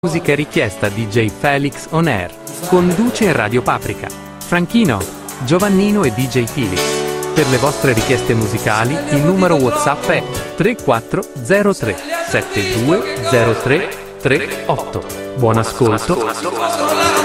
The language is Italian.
Musica richiesta DJ Felix On Air. Conduce in Radio Paprika Franchino, Giovannino e DJ Felix. Per le vostre richieste musicali il numero WhatsApp è 3403 7203 38. Buon ascolto.